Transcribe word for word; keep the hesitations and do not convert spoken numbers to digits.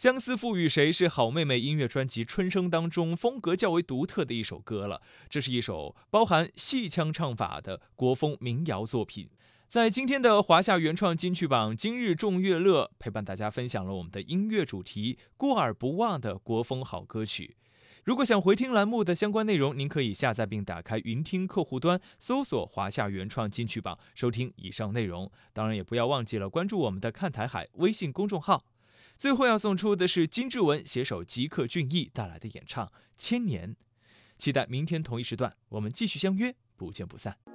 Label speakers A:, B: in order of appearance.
A: 相思赋予谁是好妹妹音乐专辑《春生》当中风格较为独特的一首歌了。这是一首包含戏腔唱法的国风民谣作品。在今天的华夏原创金曲榜今日众乐乐，陪伴大家分享了我们的音乐主题过而不忘的国风好歌曲。如果想回听栏目的相关内容，您可以下载并打开云听客户端，搜索华夏原创金曲榜，收听以上内容。当然也不要忘记了关注我们的看台海微信公众号。最后要送出的是金志文携手吉克隽逸带来的演唱《千年》，期待明天同一时段我们继续相约，不见不散。